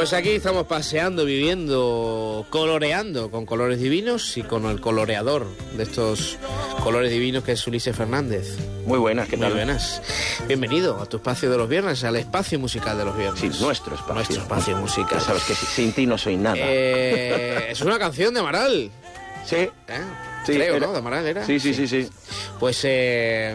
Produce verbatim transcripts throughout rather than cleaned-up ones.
Pues aquí estamos paseando, viviendo, coloreando con colores divinos y con el coloreador de estos colores divinos que es Ulises Fernández. Muy buenas, ¿qué tal? Muy buenas. Bienvenido a tu espacio de los viernes, al espacio musical de los viernes. Sí, nuestro espacio. Nuestro espacio musical. Ya sabes que sin ti no soy nada. Eh, es una canción de Amaral. Sí. ¿Eh? Sí, Creo, era... ¿no? De Amaral era. Sí, sí, sí, sí. sí. Pues eh,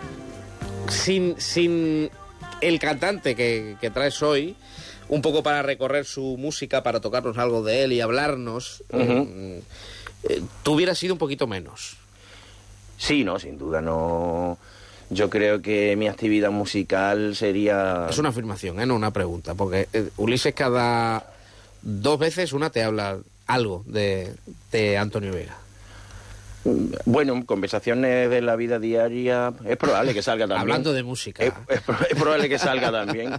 sin, sin el cantante que, que traes hoy, un poco para recorrer su música, para tocarnos algo de él y hablarnos, uh-huh. eh, eh, tú hubieras sido un poquito menos. Sí, no, sin duda, no. Yo creo que mi actividad musical sería... Es una afirmación, ¿eh? No una pregunta, porque eh, Ulises cada dos veces una te habla algo de, de Antonio Vega. Bueno, conversaciones de la vida diaria, es probable que salga también. Hablando de música. Es, es, es probable que salga también.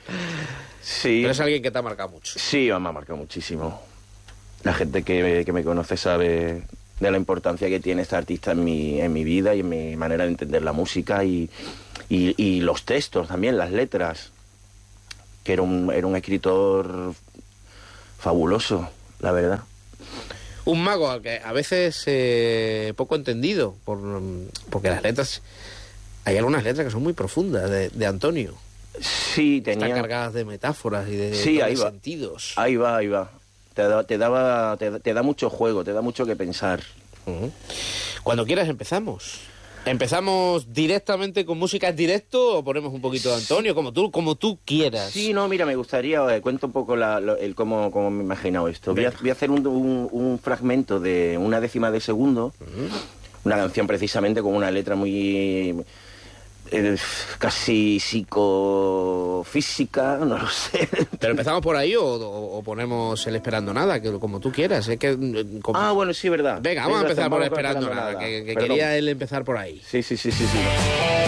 Sí. Pero es alguien que te ha marcado mucho. Sí, me ha marcado muchísimo. La gente que, que me conoce sabe de la importancia que tiene este artista en mi, en mi vida y en mi manera de entender la música y, y, y los textos también, las letras. Que era un, era un escritor fabuloso, la verdad. Un mago al que a veces eh, poco entendido, por, porque las letras, hay algunas letras que son muy profundas de, de Antonio. Sí, tenía... Están cargadas de metáforas y de, sí, de ahí va. sentidos. Ahí va, ahí va. Te da, te, daba, te, te da mucho juego, te da mucho que pensar. Uh-huh. Cuando quieras empezamos. ¿Empezamos directamente con música en directo o ponemos un poquito de Antonio? Como tú, como tú quieras. Sí, no, mira, me gustaría, eh, cuento un poco la, lo, el cómo, cómo me he imaginado esto. Voy a, voy a hacer un, un, un fragmento de una décima de segundo, uh-huh. Una canción precisamente con una letra muy... Eh, casi psicofísica, no lo sé. ¿Pero empezamos por ahí o, o, o ponemos el Esperando Nada? Que como tú quieras. Es que, como... Ah, bueno, sí, verdad. Venga, vamos a empezar por Esperando Nada, nada. que, que quería él empezar por ahí. Sí, sí, sí, sí, sí.